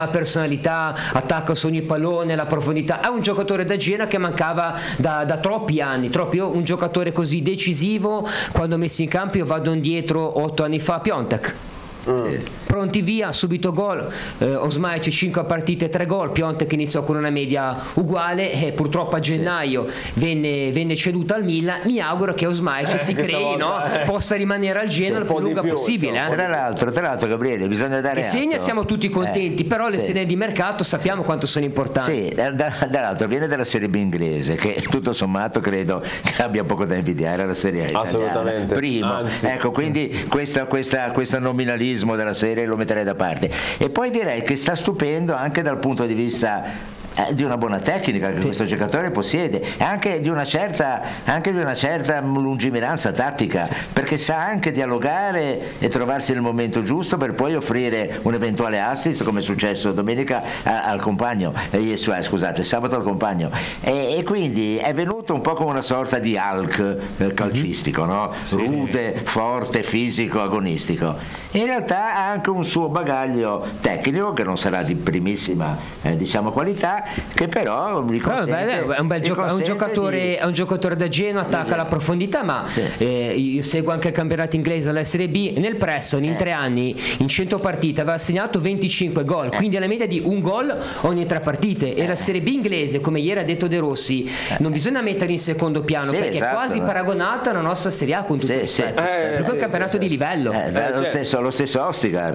personalità, attacca su ogni pallone, la profondità. È un giocatore da Genoa che mancava da troppi anni. Io un giocatore così decisivo, quando messo in campo, io vado indietro 8 anni fa, Piontek. Pronti via, subito gol. Osmaic 5 partite 3 gol. Piontek iniziò con una media uguale e purtroppo a gennaio venne ceduta al Milan. Mi auguro che Osmaic si crei, possa rimanere al Genoa il più lunga possibile. Tra l'altro Gabriele, bisogna dare che segna, siamo tutti contenti, però le segni di mercato sappiamo quanto sono importanti. Dall'altro viene dalla Serie B inglese, che tutto sommato credo che abbia poco da invidiare alla Serie A italiana. Assolutamente. Primo, ecco, quindi questo nominalismo della serie lo metterei da parte. E poi direi che sta stupendo anche dal punto di vista di una buona tecnica che questo giocatore possiede, e anche di una certa lungimiranza tattica, perché sa anche dialogare e trovarsi nel momento giusto per poi offrire un eventuale assist, come è successo domenica al compagno, sabato al compagno, e quindi è venuto un po' come una sorta di Hulk calcistico, no? Rude, forte, fisico, agonistico. In realtà ha anche un suo bagaglio tecnico che non sarà di primissima qualità, che però gli consente, è un giocatore da Genoa, attacca la profondità, ma io seguo anche il campionato inglese, la Serie B. Nel Preston in 3 anni, in 100 partite, aveva segnato 25 gol, quindi alla media di un gol ogni 3 partite. E la Serie B inglese, come ieri ha detto De Rossi, non bisogna mettere in secondo piano, perché è quasi paragonata alla nostra Serie A, con tutto il rispetto, perché è un campionato di livello. Lo stesso Ostigar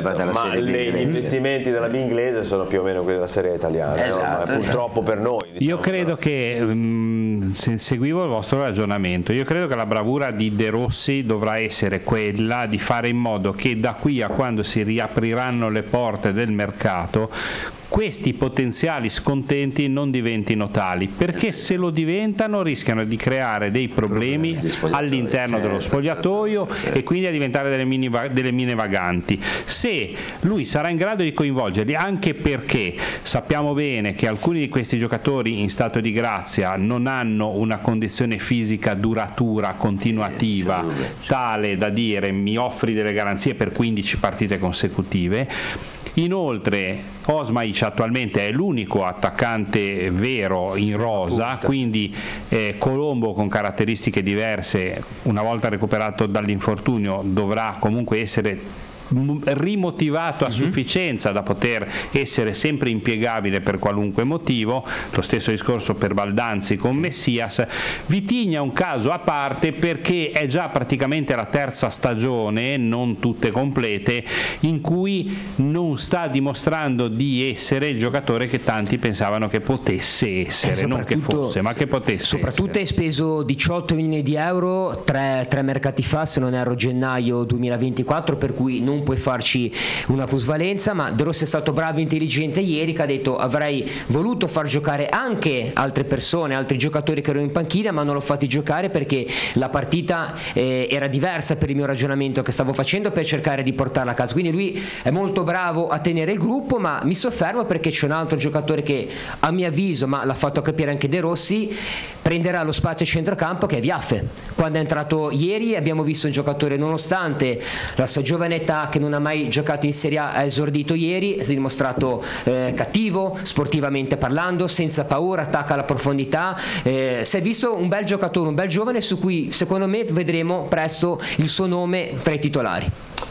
ma gli investimenti della B inglese sono più o meno quelli della Serie italiana. Purtroppo per noi, io credo che seguivo il vostro ragionamento, io credo che la bravura di De Rossi dovrà essere quella di fare in modo che da qui a quando si riapriranno le porte del mercato questi potenziali scontenti non diventino tali, perché se lo diventano rischiano di creare dei problemi all'interno dello spogliatoio e quindi a diventare delle mine vaganti. Se lui sarà in grado di coinvolgerli, anche perché sappiamo bene che alcuni di questi giocatori in stato di grazia non hanno una condizione fisica duratura, continuativa, tale da dire mi offri delle garanzie per 15 partite consecutive. Inoltre Osmaic attualmente è l'unico attaccante vero in rosa, quindi Colombo con caratteristiche diverse, una volta recuperato dall'infortunio, dovrà comunque essere rimotivato a sufficienza da poter essere sempre impiegabile per qualunque motivo. Lo stesso discorso per Baldanzi con Messias. Vitigna è un caso a parte, perché è già praticamente la 3ª stagione, non tutte complete, in cui non sta dimostrando di essere il giocatore che tanti pensavano che potesse essere, non che fosse, ma che potesse soprattutto essere. Hai speso 18 milioni di euro 3 mercati fa, se non erro gennaio 2024, per cui non puoi farci una plusvalenza. Ma De Rossi è stato bravo e intelligente ieri, che ha detto avrei voluto far giocare anche altre persone, altri giocatori che erano in panchina, ma non l'ho fatti giocare perché la partita era diversa per il mio ragionamento che stavo facendo per cercare di portarla a casa. Quindi lui è molto bravo a tenere il gruppo, ma mi soffermo perché c'è un altro giocatore che a mio avviso, ma l'ha fatto capire anche De Rossi, prenderà lo spazio a centrocampo, che è Viaffe. Quando è entrato ieri abbiamo visto un giocatore, nonostante la sua giovane età, che non ha mai giocato in Serie A, ha esordito ieri, si è dimostrato cattivo, sportivamente parlando, senza paura, attacca alla profondità, si è visto un bel giocatore, un bel giovane su cui secondo me vedremo presto il suo nome tra i titolari.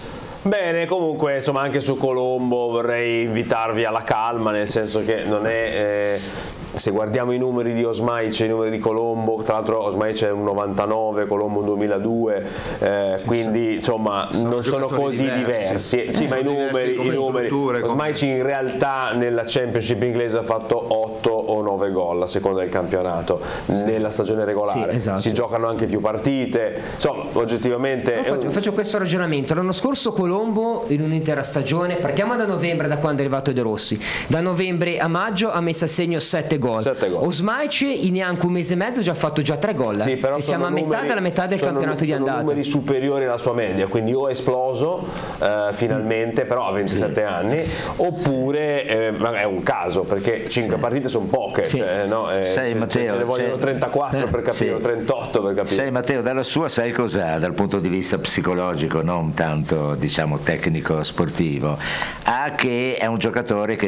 Bene, comunque insomma anche su Colombo vorrei invitarvi alla calma, nel senso che non è se guardiamo i numeri di Osmaic e i numeri di Colombo, tra l'altro Osmaic è un 99, Colombo un 2002, quindi insomma non sono così diversi. Sì, ma i numeri Osmaic in realtà nella Championship inglese ha fatto 8 o 9 gol a seconda del campionato nella stagione regolare. Si giocano anche più partite, insomma oggettivamente faccio questo ragionamento. L'anno scorso Colombo in un'intera stagione, partiamo da novembre, da quando è arrivato De Rossi, da novembre a maggio ha messo a segno 7 gol. Osmaic in neanche un mese e mezzo ha fatto già 3 gol, e siamo a metà della metà del campionato di andata. Sono numeri superiori alla sua media, quindi o è esploso finalmente, però a 27 anni, oppure è un caso, perché 5 partite sono poche, Matteo, ce ne vogliono 34 per capire, 38 per capire. Sai Matteo, dalla sua sai cos'ha dal punto di vista psicologico, non tanto diciamo tecnico sportivo, che è un giocatore che